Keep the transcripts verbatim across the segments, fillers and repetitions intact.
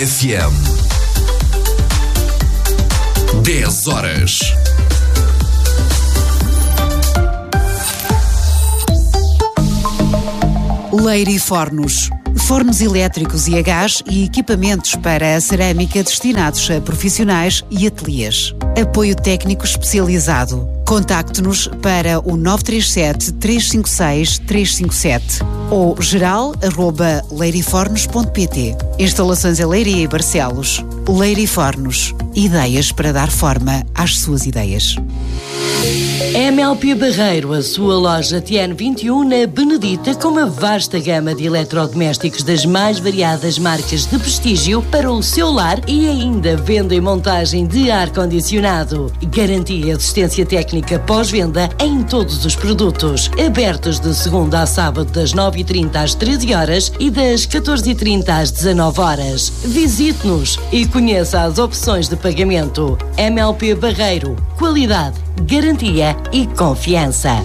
F M. dez horas. Leire Fornos. Fornos elétricos e a gás e equipamentos para a cerâmica destinados a profissionais e ateliês. Apoio técnico especializado. Contacte-nos para o nove três sete, três cinco seis, três cinco sete ou geral arroba leirifornos ponto pt. Instalações em Leiria e Barcelos. Leire Fornos. Ideias para dar forma às suas ideias. M L P Barreiro, a sua loja T N vinte e um na Benedita, com uma vasta gama de eletrodomésticos das mais variadas marcas de prestígio para o seu lar e ainda venda e montagem de ar-condicionado. Garantia e assistência técnica pós-venda em todos os produtos. Abertos de segunda a sábado das nove e trinta às treze horas e das catorze e trinta às dezanove horas. Visite-nos e conheça as opções de pagamento. M L P Barreiro. Qualidade, garantia e confiança.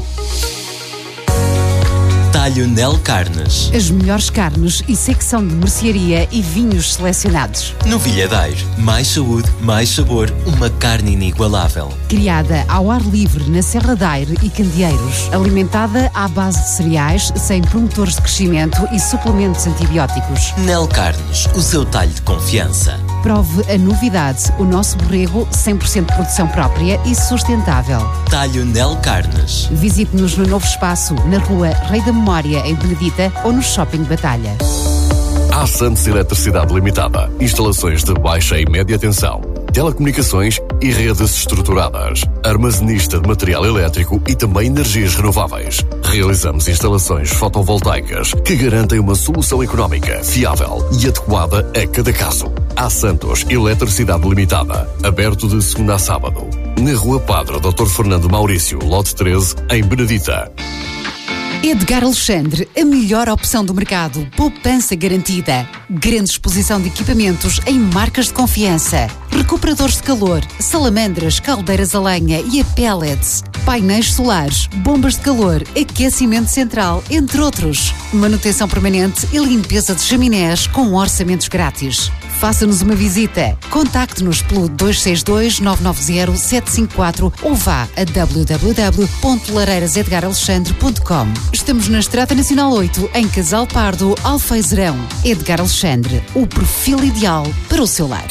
Talho Nel Carnes. As melhores carnes e secção de mercearia e vinhos selecionados. Novilha Daire. Mais saúde, mais sabor. Uma carne inigualável. Criada ao ar livre na Serra da Aire e Candeeiros. Alimentada à base de cereais, sem promotores de crescimento e suplementos antibióticos. Nel Carnes. O seu talho de confiança. Prove a novidade. O nosso borrego cem por cento de produção própria e sustentável. Talho Nel Carnes. Visite-nos no novo espaço, na rua Rei da Memória, em Benedita, ou no Shopping Batalha. A Santos Eletricidade Limitada. Instalações de baixa e média tensão, telecomunicações e redes estruturadas. Armazenista de material elétrico e também energias renováveis. Realizamos instalações fotovoltaicas que garantem uma solução económica, fiável e adequada a cada caso. A Santos Eletricidade Limitada. Aberto de segunda a sábado. Na Rua Padre doutor Fernando Maurício, lote treze, em Benedita. Edgar Alexandre, a melhor opção do mercado. Poupança garantida. Grande exposição de equipamentos em marcas de confiança. Recuperadores de calor, salamandras, caldeiras a lenha e a pellets. Painéis solares, bombas de calor, aquecimento central, entre outros. Manutenção permanente e limpeza de chaminés com orçamentos grátis. Faça-nos uma visita. Contacte-nos pelo dois seis dois, nove nove zero, sete cinco quatro ou vá a w w w ponto lareiras edgar alexandre ponto com. Estamos na Estrada Nacional oito, em Casal Pardo, Alfeizerão. Edgar Alexandre, o perfil ideal para o seu lar.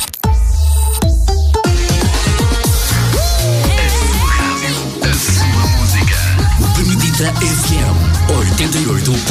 A sua música. Benedita F M oitenta e oito.